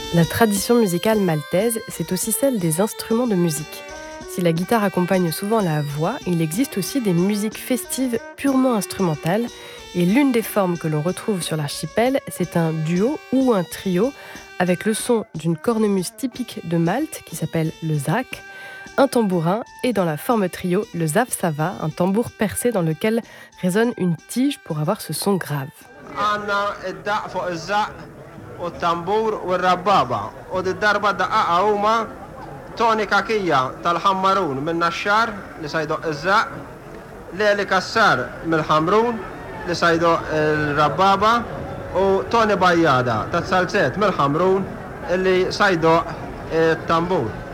La tradition musicale maltaise, c'est aussi celle des instruments de musique. Si la guitare accompagne souvent la voix, il existe aussi des musiques festives purement instrumentales. Et l'une des formes que l'on retrouve sur l'archipel, c'est un duo ou un trio avec le son d'une cornemuse typique de Malte qui s'appelle le zak, un tambourin et dans la forme trio, le zavsava, un tambour percé dans lequel résonne une tige pour avoir ce son grave. والطنبور والربابة والضربة دقاقة هما توني كاكية تالحمرون من نشار لسيدو الزاق ليلي كسار من الحمرون لسيدو الربابة وتوني بيادة تتسلسات من الحمرون اللي سيدو الطنبور